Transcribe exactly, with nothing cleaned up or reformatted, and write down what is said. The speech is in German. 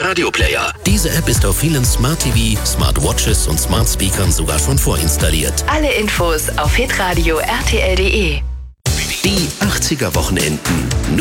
Radioplayer. Diese App ist auf vielen Smart T V, Smartwatches und Smart Speakern sogar schon vorinstalliert. Alle Infos auf hitradio punkt r t l punkt d e. Die achtziger Wochenenden.